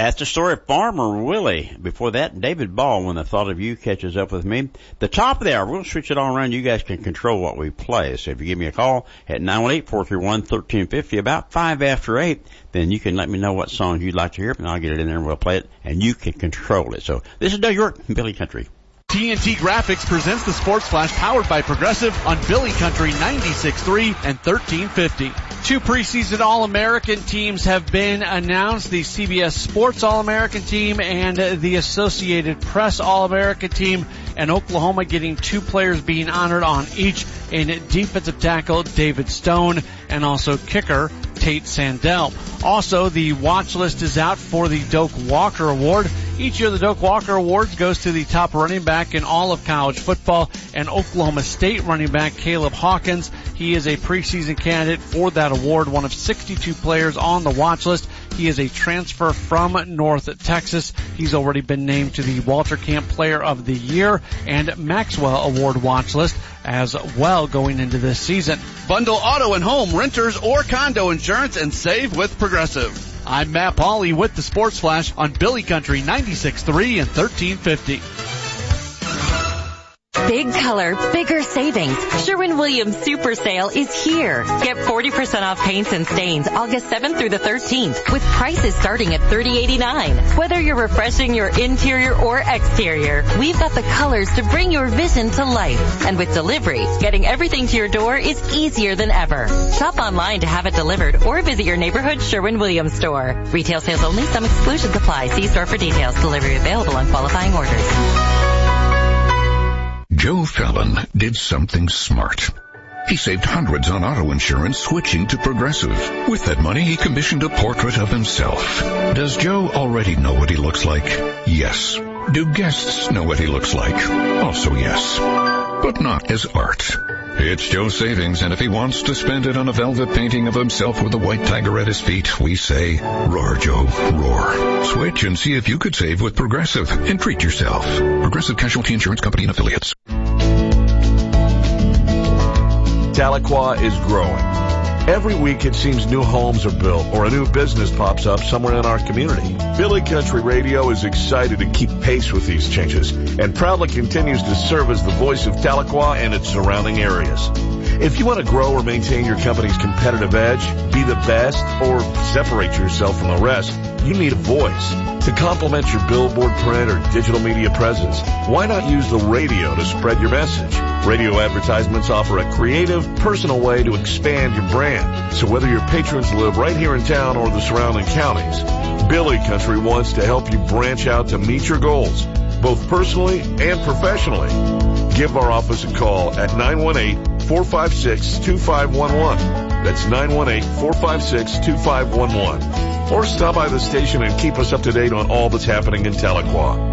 That's the story of Farmer Willie. Before that, David Ball, When the Thought of You Catches Up With Me. The top of the hour, we'll switch it all around. You guys can control what we play. So if you give me a call at 918-431-1350 about 5 after 8, then you can let me know what songs you'd like to hear, and I'll get it in there and we'll play it, and you can control it. So this is Doug York, Billy Country. TNT Graphics presents the Sports Flash powered by Progressive on Billy Country 96.3 and 1350. 2 preseason All-American teams have been announced, the CBS Sports All-American team and the Associated Press All-American team, and Oklahoma getting 2 players being honored on each in defensive tackle David Stone and also kicker Tate Sandell. Also, the watch list is out for the Doak Walker Award. Each year, the Doak Walker Awards goes to the top running back in all of college football, and Oklahoma State running back Caleb Hawkins. He is a preseason candidate for that award, one of 62 players on the watch list. He is a transfer from North Texas. He's already been named to the Walter Camp Player of the Year and Maxwell Award watch list as well going into this season. Bundle auto and home, renters, or condo insurance and save with Progressive. I'm Matt Pauley with the Sports Flash on Billy Country 96.3 and 1350. Big color, bigger savings. Sherwin-Williams Super Sale is here. Get 40% off paints and stains August 7th through the 13th with prices starting at $30.89. Whether you're refreshing your interior or exterior, we've got the colors to bring your vision to life. And with delivery, getting everything to your door is easier than ever. Shop online to have it delivered or visit your neighborhood Sherwin-Williams store. Retail sales only. Some exclusions apply. See store for details. Delivery available on qualifying orders. Joe Fallon did something smart. He saved hundreds on auto insurance switching to Progressive. With that money, he commissioned a portrait of himself. Does Joe already know what he looks like? Yes. Do guests know what he looks like? Also yes. But not as art. It's Joe's savings, and if he wants to spend it on a velvet painting of himself with a white tiger at his feet, we say, roar, Joe, roar. Switch and see if you could save with Progressive and treat yourself. Progressive Casualty Insurance Company and Affiliates. Tahlequah is growing. Every week it seems new homes are built or a new business pops up somewhere in our community. Billy Country Radio is excited to keep pace with these changes and proudly continues to serve as the voice of Tahlequah and its surrounding areas. If you want to grow or maintain your company's competitive edge, be the best, or separate yourself from the rest, you need a voice. To complement your billboard, print, or digital media presence, why not use the radio to spread your message? Radio advertisements offer a creative, personal way to expand your brand. So whether your patrons live right here in town or the surrounding counties, Billy Country wants to help you branch out to meet your goals, both personally and professionally. Give our office a call at 918-456-2511. That's 918-456-2511. Or stop by the station and keep us up to date on all that's happening in Tahlequah.